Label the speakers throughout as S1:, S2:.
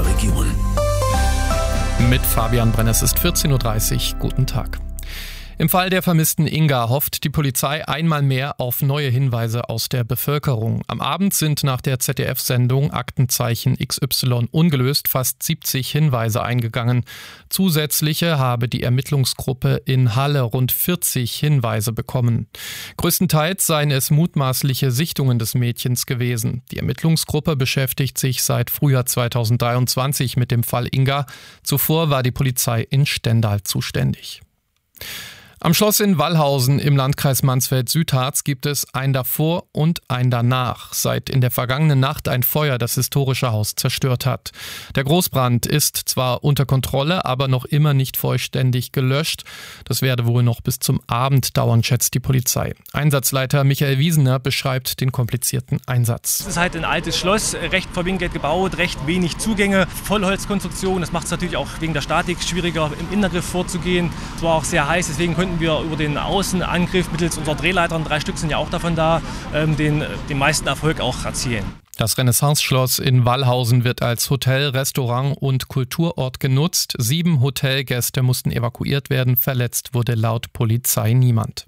S1: unserer Region.
S2: Mit Fabian Brenner, es ist 14.30 Uhr. Guten Tag. Im Fall der vermissten Inga hofft die Polizei einmal mehr auf neue Hinweise aus der Bevölkerung. Am Abend sind nach der ZDF-Sendung Aktenzeichen XY ungelöst fast 70 Hinweise eingegangen. Zusätzliche habe die Ermittlungsgruppe in Halle rund 40 Hinweise bekommen. Größtenteils seien es mutmaßliche Sichtungen des Mädchens gewesen. Die Ermittlungsgruppe beschäftigt sich seit Frühjahr 2023 mit dem Fall Inga. Zuvor war die Polizei in Stendal zuständig. Am Schloss in Wallhausen im Landkreis Mansfeld-Südharz gibt es ein davor und ein danach, seit in der vergangenen Nacht ein Feuer das historische Haus zerstört hat. Der Großbrand ist zwar unter Kontrolle, aber noch immer nicht vollständig gelöscht. Das werde wohl noch bis zum Abend dauern, schätzt die Polizei. Einsatzleiter Michael Wiesener beschreibt den komplizierten Einsatz.
S3: Es ist halt ein altes Schloss, recht verwinkelt gebaut, recht wenig Zugänge, Vollholzkonstruktion. Das macht es natürlich auch wegen der Statik schwieriger, im Innengriff vorzugehen. Es war auch sehr heiß, deswegen konnten wir über den Außenangriff mittels unserer Drehleitern, 3 Stück sind ja auch davon da, den meisten Erfolg auch erzielen.
S2: Das Renaissance-Schloss in Wallhausen wird als Hotel, Restaurant und Kulturort genutzt. 7 Hotelgäste mussten evakuiert werden. Verletzt wurde laut Polizei niemand.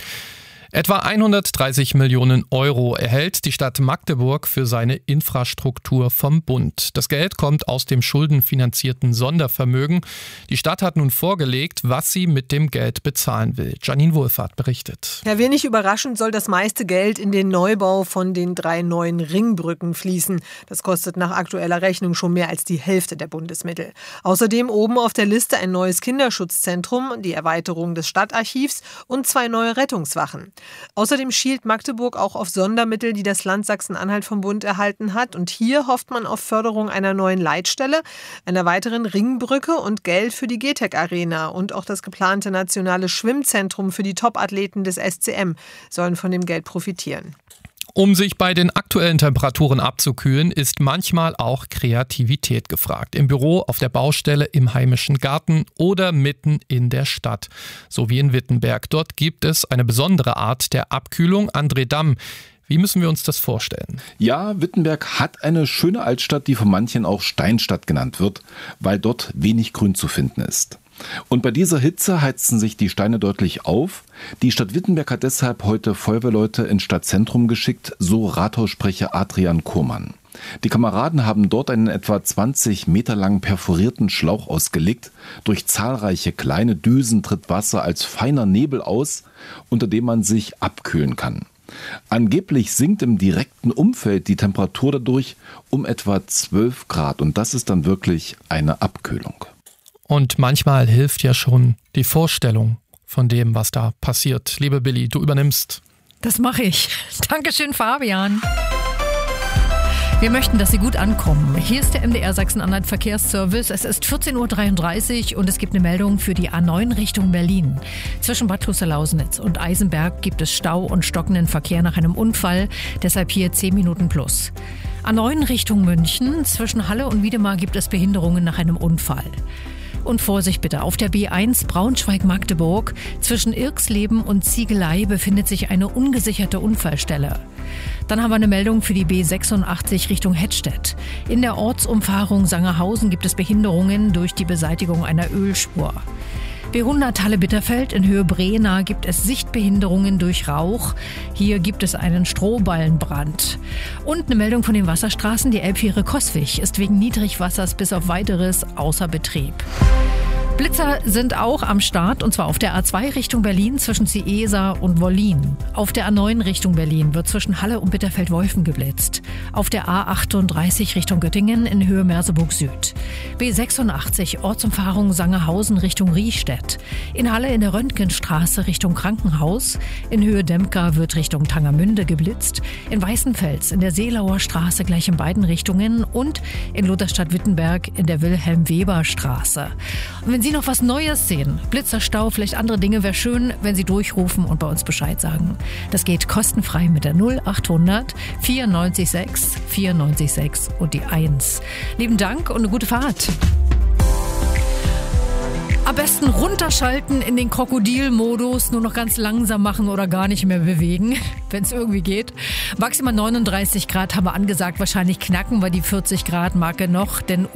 S2: Etwa 130 Millionen Euro erhält die Stadt Magdeburg für seine Infrastruktur vom Bund. Das Geld kommt aus dem schuldenfinanzierten Sondervermögen. Die Stadt hat nun vorgelegt, was sie mit dem Geld bezahlen will. Janine Wohlfahrt berichtet.
S4: Ja, wenig überraschend soll das meiste Geld in den Neubau von den 3 neuen Ringbrücken fließen. Das kostet nach aktueller Rechnung schon mehr als die Hälfte der Bundesmittel. Außerdem oben auf der Liste ein neues Kinderschutzzentrum, die Erweiterung des Stadtarchivs und 2 neue Rettungswachen. Außerdem schielt Magdeburg auch auf Sondermittel, die das Land Sachsen-Anhalt vom Bund erhalten hat. Und hier hofft man auf Förderung einer neuen Leitstelle, einer weiteren Ringbrücke und Geld für die GTEC-Arena. Und auch das geplante nationale Schwimmzentrum für die Top-Athleten des SCM sollen von dem Geld profitieren.
S2: Um sich bei den aktuellen Temperaturen abzukühlen, ist manchmal auch Kreativität gefragt. Im Büro, auf der Baustelle, im heimischen Garten oder mitten in der Stadt. So wie in Wittenberg. Dort gibt es eine besondere Art der Abkühlung. André Damm, wie müssen wir uns das vorstellen?
S5: Ja, Wittenberg hat eine schöne Altstadt, die von manchen auch Steinstadt genannt wird, weil dort wenig Grün zu finden ist. Und bei dieser Hitze heizen sich die Steine deutlich auf. Die Stadt Wittenberg hat deshalb heute Feuerwehrleute ins Stadtzentrum geschickt, so Rathaussprecher Adrian Kurmann. Die Kameraden haben dort einen etwa 20 Meter langen perforierten Schlauch ausgelegt. Durch zahlreiche kleine Düsen tritt Wasser als feiner Nebel aus, unter dem man sich abkühlen kann. Angeblich sinkt im direkten Umfeld die Temperatur dadurch um etwa 12 Grad und das ist dann wirklich eine Abkühlung.
S2: Und manchmal hilft ja schon die Vorstellung von dem, was da passiert. Liebe Billy, du übernimmst.
S6: Das mache ich. Dankeschön, Fabian. Wir möchten, dass Sie gut ankommen. Hier ist der MDR Sachsen-Anhalt Verkehrsservice. Es ist 14.33 Uhr und es gibt eine Meldung für die A9 Richtung Berlin. Zwischen Bad Kloster-Lausnitz und Eisenberg gibt es Stau und stockenden Verkehr nach einem Unfall. Deshalb hier 10 Minuten plus. A9 Richtung München. Zwischen Halle und Wiedemar gibt es Behinderungen nach einem Unfall. Und Vorsicht bitte, auf der B1 Braunschweig-Magdeburg zwischen Irxleben und Ziegelei befindet sich eine ungesicherte Unfallstelle. Dann haben wir eine Meldung für die B86 Richtung Hettstedt. In der Ortsumfahrung Sangerhausen gibt es Behinderungen durch die Beseitigung einer Ölspur. B100 Halle-Bitterfeld in Höhe Brehna gibt es Sichtbehinderungen durch Rauch. Hier gibt es einen Strohballenbrand. Und eine Meldung von den Wasserstraßen. Die Elbfähre Coswig ist wegen Niedrigwassers bis auf Weiteres außer Betrieb. Blitzer sind auch am Start, und zwar auf der A2 Richtung Berlin zwischen Ciesa und Wollin. Auf der A9 Richtung Berlin wird zwischen Halle und Bitterfeld-Wolfen geblitzt. Auf der A38 Richtung Göttingen in Höhe Merseburg Süd. B86 Ortsumfahrung Sangerhausen Richtung Riehstedt. In Halle in der Röntgenstraße Richtung Krankenhaus. In Höhe Dempka wird Richtung Tangermünde geblitzt. In Weißenfels in der Seelauer Straße gleich in beiden Richtungen und in Lutherstadt-Wittenberg in der Wilhelm-Weber-Straße. Und wenn Sie noch was Neues sehen, Blitzerstau, vielleicht andere Dinge, wäre schön, wenn Sie durchrufen und bei uns Bescheid sagen. Das geht kostenfrei mit der 0800 94 6 und die 1. Lieben Dank und eine gute Fahrt. Am besten runterschalten in den Krokodilmodus, nur noch ganz langsam machen oder gar nicht mehr bewegen, wenn es irgendwie geht. Maximal 39 Grad haben wir angesagt, wahrscheinlich knacken wir die 40 Grad Marke noch, denn